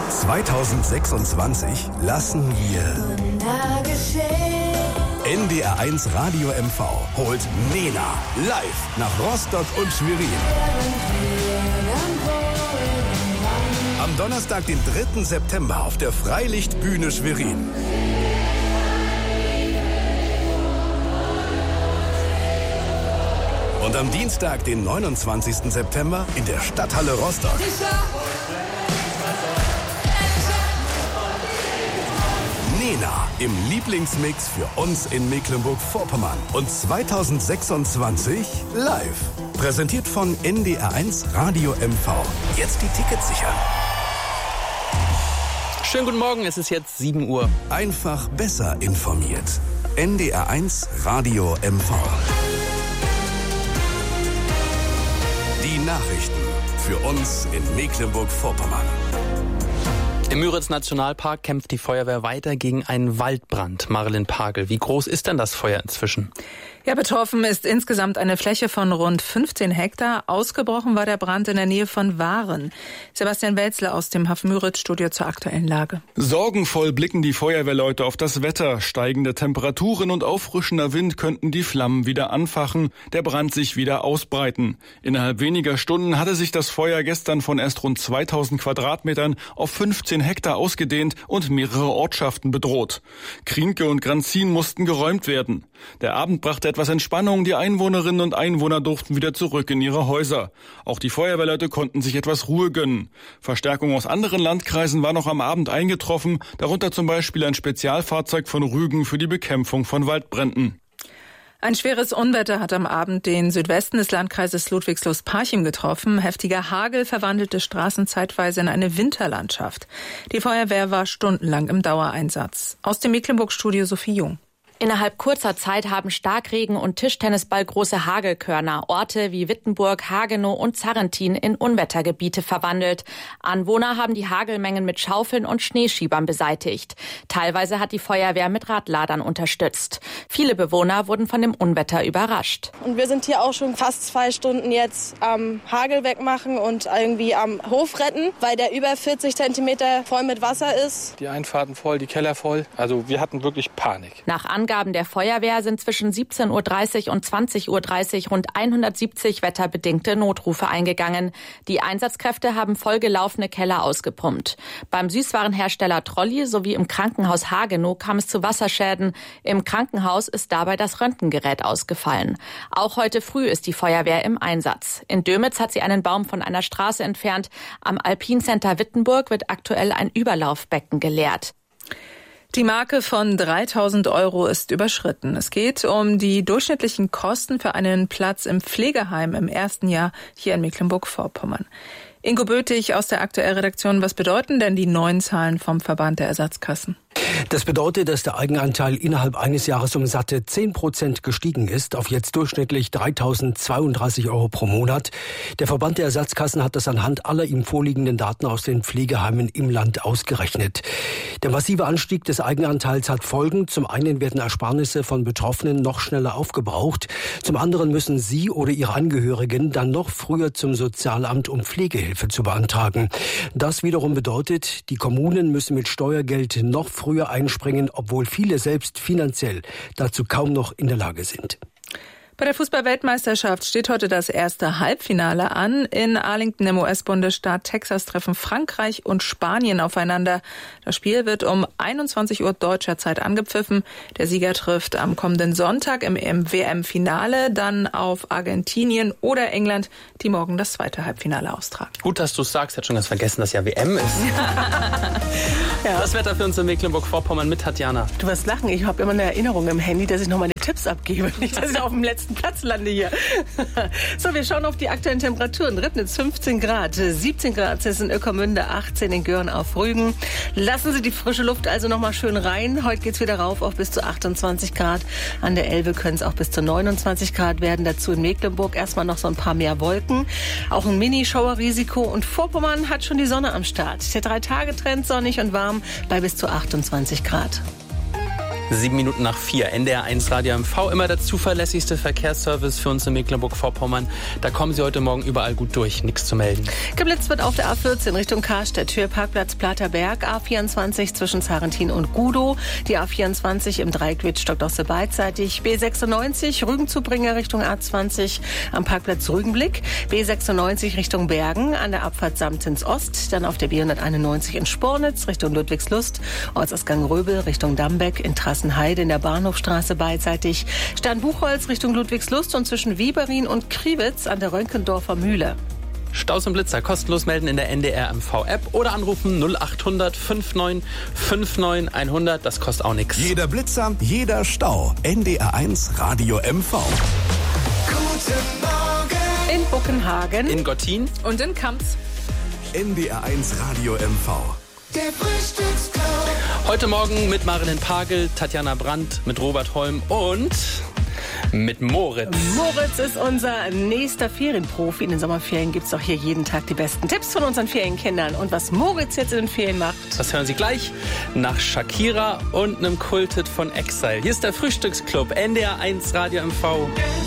2026 lassen wir NDR1 Radio MV holt Nena live nach Rostock und Schwerin. Am Donnerstag, den 3. September auf der Freilichtbühne Schwerin. Und am Dienstag, den 29. September in der Stadthalle Rostock. Nena im Lieblingsmix für uns in Mecklenburg-Vorpommern. Und 2026 live. Präsentiert von NDR1 Radio MV. Jetzt die Tickets sichern. Schönen guten Morgen, es ist jetzt 7 Uhr. Einfach besser informiert. NDR1 Radio MV. Die Nachrichten für uns in Mecklenburg-Vorpommern. Im Müritz-Nationalpark kämpft die Feuerwehr weiter gegen einen Waldbrand. Marilyn Pagel, wie groß ist denn das Feuer inzwischen? Ja, betroffen ist insgesamt eine Fläche von rund 15 Hektar. Ausgebrochen war der Brand in der Nähe von Waren. Sebastian Welzler aus dem Hafen-Müritz-Studio zur aktuellen Lage. Sorgenvoll blicken die Feuerwehrleute auf das Wetter. Steigende Temperaturen und auffrischender Wind könnten die Flammen wieder anfachen, der Brand sich wieder ausbreiten. Innerhalb weniger Stunden hatte sich das Feuer gestern von erst rund 2000 Quadratmetern auf 15 Hektar ausgedehnt und mehrere Ortschaften bedroht. Krienke und Granzin mussten geräumt werden. Der Abend brachte etwas Entspannung. Die Einwohnerinnen und Einwohner durften wieder zurück in ihre Häuser. Auch die Feuerwehrleute konnten sich etwas Ruhe gönnen. Verstärkung aus anderen Landkreisen war noch am Abend eingetroffen, darunter zum Beispiel ein Spezialfahrzeug von Rügen für die Bekämpfung von Waldbränden. Ein schweres Unwetter hat am Abend den Südwesten des Landkreises Ludwigslust-Parchim getroffen. Heftiger Hagel verwandelte Straßen zeitweise in eine Winterlandschaft. Die Feuerwehr war stundenlang im Dauereinsatz. Aus dem Mecklenburg-Studio Sophie Jung. Innerhalb kurzer Zeit haben Starkregen und Tischtennisball große Hagelkörner Orte wie Wittenburg, Hagenow und Zarrentin in Unwettergebiete verwandelt. Anwohner haben die Hagelmengen mit Schaufeln und Schneeschiebern beseitigt. Teilweise hat die Feuerwehr mit Radladern unterstützt. Viele Bewohner wurden von dem Unwetter überrascht. Und wir sind hier auch schon fast 2 Stunden jetzt am Hagel wegmachen und irgendwie am Hof retten, weil der über 40 Zentimeter voll mit Wasser ist. Die Einfahrten voll, die Keller voll. Also wir hatten wirklich Panik. Nach Angaben der Feuerwehr sind zwischen 17.30 Uhr und 20.30 Uhr rund 170 wetterbedingte Notrufe eingegangen. Die Einsatzkräfte haben vollgelaufene Keller ausgepumpt. Beim Süßwarenhersteller Trolli sowie im Krankenhaus Hagenow kam es zu Wasserschäden. Im Krankenhaus ist dabei das Röntgengerät ausgefallen. Auch heute früh ist die Feuerwehr im Einsatz. In Dömitz hat sie einen Baum von einer Straße entfernt. Am Alpincenter Wittenburg wird aktuell ein Überlaufbecken geleert. Die Marke von 3.000 € ist überschritten. Es geht um die durchschnittlichen Kosten für einen Platz im Pflegeheim im ersten Jahr hier in Mecklenburg-Vorpommern. Ingo Bötig aus der Aktuell-Redaktion, was bedeuten denn die neuen Zahlen vom Verband der Ersatzkassen? Das bedeutet, dass der Eigenanteil innerhalb eines Jahres um satte 10% gestiegen ist, auf jetzt durchschnittlich 3.032 € pro Monat. Der Verband der Ersatzkassen hat das anhand aller ihm vorliegenden Daten aus den Pflegeheimen im Land ausgerechnet. Der massive Anstieg des Eigenanteils hat Folgen. Zum einen werden Ersparnisse von Betroffenen noch schneller aufgebraucht. Zum anderen müssen sie oder ihre Angehörigen dann noch früher zum Sozialamt, um Pflegehilfe zu beantragen. Das wiederum bedeutet, die Kommunen müssen mit Steuergeld noch früher einspringen, obwohl viele selbst finanziell dazu kaum noch in der Lage sind. Bei der Fußball-Weltmeisterschaft steht heute das erste Halbfinale an. In Arlington im US-Bundesstaat Texas treffen Frankreich und Spanien aufeinander. Das Spiel wird um 21 Uhr deutscher Zeit angepfiffen. Der Sieger trifft am kommenden Sonntag im WM-Finale dann auf Argentinien oder England, die morgen das zweite Halbfinale austragen. Gut, dass du es sagst. Ich hatte schon ganz vergessen, dass ja WM ist. Ja. Das Wetter für uns in Mecklenburg-Vorpommern mit Tatjana. Du wirst lachen. Ich habe immer eine Erinnerung im Handy, dass ich noch meine Tipps abgebe. Nicht, dass ich auf dem letzten Platz lande hier. So, wir schauen auf die aktuellen Temperaturen. Ribnitz 15 Grad, 17 Grad ist in Ueckermünde, 18 in Göhren auf Rügen. Lassen Sie die frische Luft also noch mal schön rein. Heute geht's wieder rauf auf bis zu 28 Grad. An der Elbe können es auch bis zu 29 Grad werden. Dazu in Mecklenburg erstmal noch so ein paar mehr Wolken. Auch ein Mini-Schauerrisiko. Und Vorpommern hat schon die Sonne am Start. Der 3-Tage-Trend sonnig und warm bei bis zu 28 Grad. 7:07. NDR1 Radio MV, immer der zuverlässigste Verkehrsservice für uns in Mecklenburg-Vorpommern. Da kommen Sie heute Morgen überall gut durch, nichts zu melden. Geblitzt wird auf der A14 Richtung Karstedt, Höhe Parkplatz Platerberg, A24 zwischen Zarentin und Gudow, die A24 im Dreieck Wittstock-Dosse beidseitig, B96 Rügen-Zubringer Richtung A20 am Parkplatz Rügenblick, B96 Richtung Bergen an der Abfahrt Samtens Ost, dann auf der B191 in Spornitz Richtung Ludwigslust, Ortsausgang Röbel Richtung Dambeck, in Trassenheide in der Bahnhofstraße beidseitig, Sternbuchholz Richtung Ludwigslust und zwischen Wieberin und Kriwitz an der Rönkendorfer Mühle. Staus und Blitzer kostenlos melden in der NDR MV-App oder anrufen 0800 59 59 100. Das kostet auch nichts. Jeder Blitzer, jeder Stau. NDR1 Radio MV. Guten Morgen. In Buckenhagen, In Gottin Und in Kamps. NDR1 Radio MV. Der Frühstücksclub. heute Morgen mit Marilyn Pagel, Tatjana Brandt, mit Robert Holm und mit Moritz. Moritz ist unser nächster Ferienprofi. In den Sommerferien gibt es auch hier jeden Tag die besten Tipps von unseren Ferienkindern. Und was Moritz jetzt in den Ferien macht, Das hören Sie gleich nach Shakira und einem Kulthit von Exile. Hier ist der Frühstücksclub, NDR1 Radio MV.